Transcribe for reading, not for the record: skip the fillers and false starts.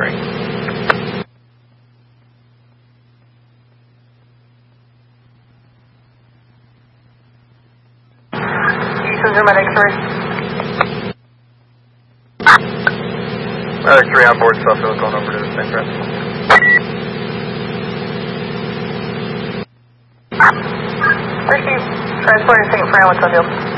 X-ray. Houston, Med X-ray. Med X-ray on board Suffield, going over to the St. Francis. Receive. Transporting St. Fran with Suffield.